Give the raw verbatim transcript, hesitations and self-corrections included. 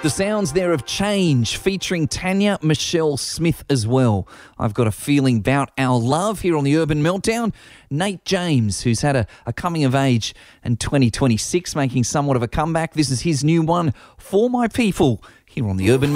The sounds there of Change, featuring Tanya Michelle Smith as well. I've got a feeling about our love here on the Urban Meltdown. Nate James, who's had a, a coming of age in twenty twenty-six, making somewhat of a comeback. This is his new one, For My People, here on the Urban